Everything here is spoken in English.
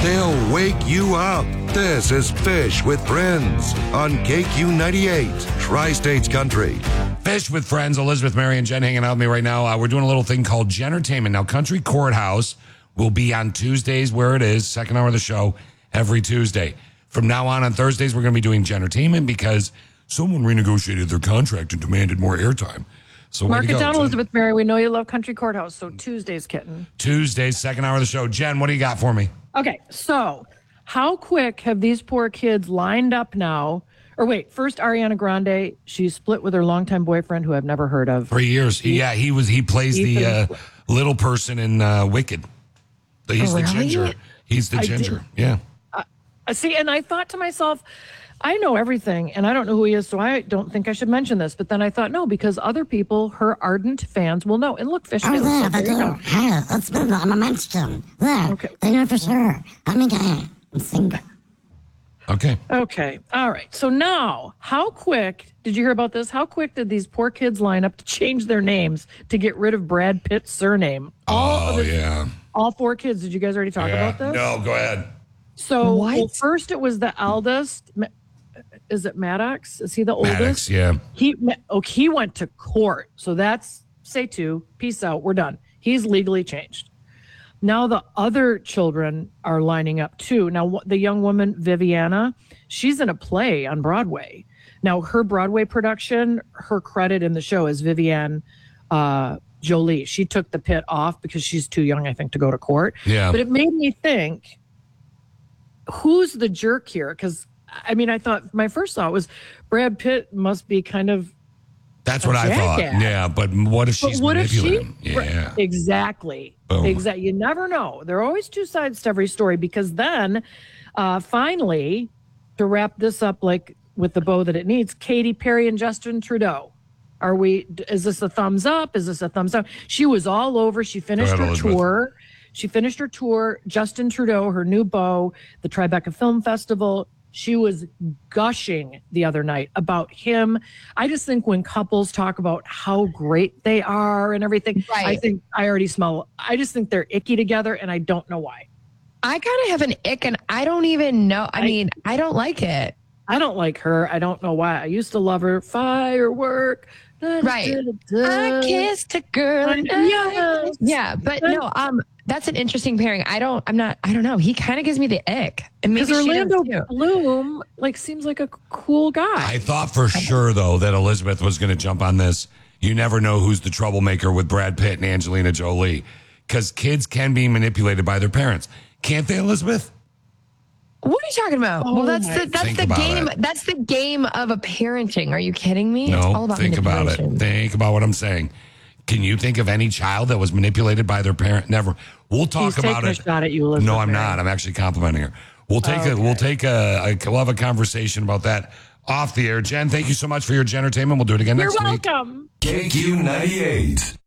They'll wake you up. This is Fish with Friends on KQ98, Tri-States Country. Fish with Friends, Elizabeth, Mary, and Jen hanging out with me right now. We're doing a little thing called Gentertainment. Now, Country Courthouse will be on Tuesdays where it is, second hour of the show, every Tuesday. From now on Thursdays, we're going to be doing Gentertainment because someone renegotiated their contract and demanded more airtime. So mark it down, Elizabeth Mary. We know you love Country Courthouse, so Tuesdays, kitten. Tuesdays, second hour of the show. Jen, what do you got for me? Okay, so how quick have these poor kids lined up now? Or wait, first Ariana Grande, she's split with her longtime boyfriend who I've never heard of. 3 years. He plays the little person in Wicked. He's the ginger. He's the ginger. Yeah. See, and I thought to myself, I know everything, and I don't know who he is, so I don't think I should mention this. But then I thought, no, because other people, her ardent fans, will know. And look, Fish. Oh, yeah, they do. Hey, let's move on. I'm a mention. There. Okay. They know for sure. I'm a guy. I'm single. Okay. Okay. All right. So now, how quick, did you hear about this? How quick did these poor kids line up to change their names to get rid of Brad Pitt's surname? Yeah. All 4 kids. Did you guys already talk about this? No, go ahead. So well, first it was the eldest. Is it Maddox? Is he the oldest? Maddox, yeah. He went to court. So that's say 2. Peace out. We're done. He's legally changed. Now the other children are lining up too. Now the young woman, Viviana, she's in a play on Broadway. Now her Broadway production, her credit in the show is Vivienne Jolie. She took the pit off because she's too young, I think, to go to court. Yeah. But it made me think, who's the jerk here? Because, I mean, I thought, my first thought was Brad Pitt must be kind of That's what I thought. Yeah, but what if she's manipulating? Yeah. Exactly. Boom. Exactly. You never know. There are always 2 sides to every story, because then finally, to wrap this up like with the bow that it needs, Katy Perry and Justin Trudeau. Is this a thumbs up? Is this a thumbs down? She was all over. She finished her tour. Justin Trudeau, her new beau, the Tribeca Film Festival. She was gushing the other night about him. I just think when couples talk about how great they are and everything, right. I just think they're icky together, and I don't know why. I kind of have an ick, and I don't even know. I don't like it. I don't like her. I don't know why. I used to love her. Firework. Right. I kissed a girl. Yeah, but no, that's an interesting pairing. I don't know. He kind of gives me the ick. And maybe Orlando Bloom seems like a cool guy. I thought for sure though that Elizabeth was going to jump on this. You never know who's the troublemaker with Brad Pitt and Angelina Jolie, because kids can be manipulated by their parents, can't they, Elizabeth? What are you talking about? Well, that's the game. That's the game of a parenting. Are you kidding me? No, it's all about think about it. Think about what I'm saying. Can you think of any child that was manipulated by their parent? Never. We'll talk about it. He's taking a shot at you, Elizabeth. No, I'm not. I'm actually complimenting her. We'll have a conversation about that off the air. Jen, thank you so much for your Gentertainment. We'll do it again next week. You're welcome. KQ98.